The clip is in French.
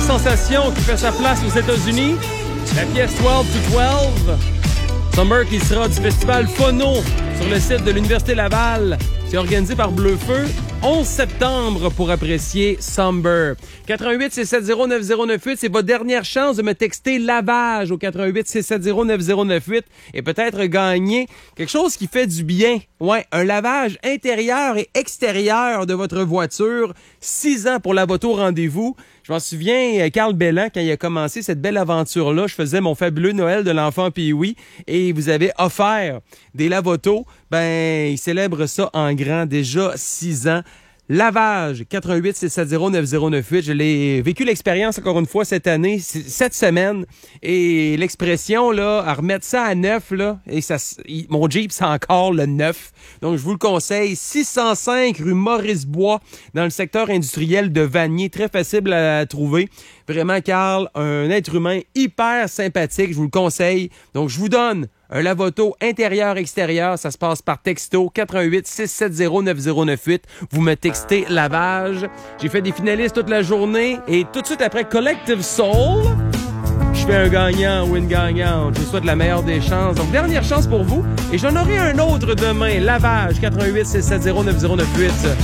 sensation qui fait sa place aux États-Unis. La pièce 12 to 12. Summer qui sera du festival Phono sur le site de l'Université Laval. C'est organisé par Bleu-Feu. 11 septembre pour apprécier Summer. 88-670-9098, c'est votre dernière chance de me texter lavage au 88-670-9098 et peut-être gagner quelque chose qui fait du bien. Ouais, un lavage intérieur et extérieur de votre voiture. 6 ans pour la Voto Rendez-vous. Je m'en souviens, Carl Bellan, quand il a commencé cette belle aventure-là, je faisais mon fabuleux Noël de l'enfant Pee-Wee et vous avez offert des lavotos. Ben, il célèbre ça en grand, déjà 6 ans. Lavage, 88-670-9098. Je l'ai vécu l'expérience encore une fois cette année, cette semaine. Et l'expression, là, à remettre ça à neuf, là, et ça, mon Jeep, c'est encore le neuf. Donc, je vous le conseille. 605 rue Maurice-Bois, dans le secteur industriel de Vanier. Très facile à trouver. Vraiment, Carl, un être humain hyper sympathique. Je vous le conseille. Donc, je vous donne un lavoto intérieur-extérieur, ça se passe par texto 88-670-9098. Vous me textez lavage. J'ai fait des finalistes toute la journée et tout de suite après Collective Soul, je fais un gagnant ou une gagnante. Je vous souhaite la meilleure des chances. Donc, dernière chance pour vous. Et j'en aurai un autre demain. Lavage 88-670-9098.